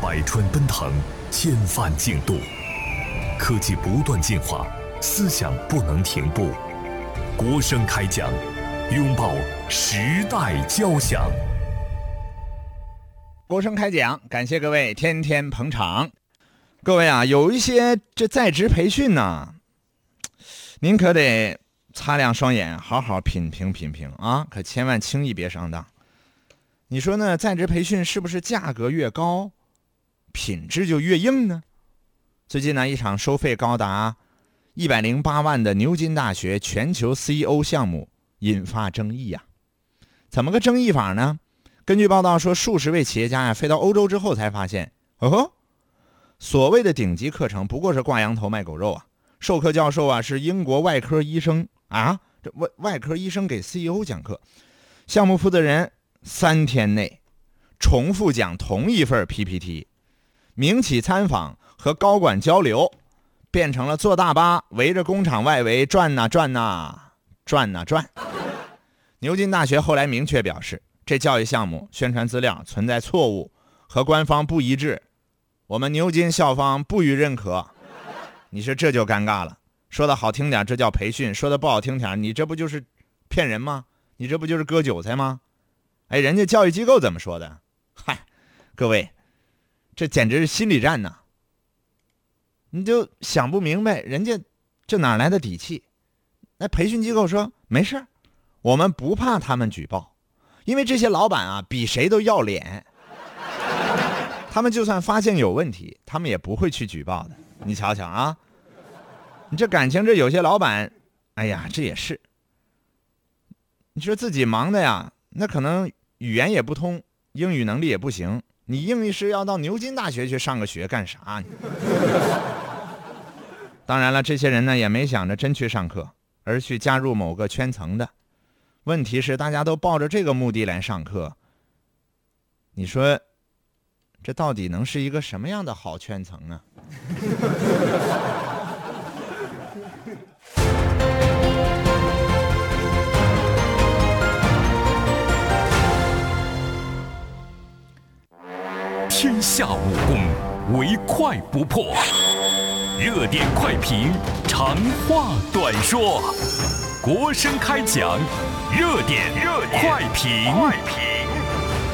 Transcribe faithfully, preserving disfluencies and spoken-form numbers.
百川奔腾，千帆竞渡，科技不断进化，思想不能停步。国声开讲，拥抱时代交响。 国声开讲，感谢各位天天捧场。各位啊，有一些这在职培训呢，您可得擦亮双眼，好好品评品评啊，可千万轻易别上当。你说呢？在职培训是不是价格越高，品质就越硬呢？最近呢，一场收费高达一百零八万的牛津大学全球 C E O 项目引发争议呀、啊。怎么个争议法呢？根据报道说，数十位企业家呀、啊、飞到欧洲之后才发现，哦，所谓的顶级课程不过是挂羊头卖狗肉啊！授课教授啊是英国外科医生啊，这外外科医生给 C E O 讲课，项目负责人三天内重复讲同一份 P P T， 民企参访和高管交流变成了坐大巴围着工厂外围转呐转呐转呐转。牛津大学后来明确表示，这教育项目宣传资料存在错误，和官方不一致，我们牛津校方不予认可。你说这就尴尬了，说的好听点这叫培训，说的不好听点你这不就是骗人吗？你这不就是割韭菜吗？哎，人家教育机构怎么说的？嗨，各位，这简直是心理战呐！你就想不明白，人家这哪来的底气？那培训机构说没事，我们不怕他们举报，因为这些老板啊比谁都要脸，他们就算发现有问题，他们也不会去举报的。你瞧瞧啊，你这感情，这有些老板，哎呀，这也是，你说自己忙的呀，那可能语言也不通，英语能力也不行，你硬是要到牛津大学去上个学干啥？当然了，这些人呢也没想着真去上课，而去加入某个圈层的。问题是大家都抱着这个目的来上课，你说这到底能是一个什么样的好圈层呢？ 天下武功，唯快不破。热点快评，长话短说。国声开讲，热点热快评。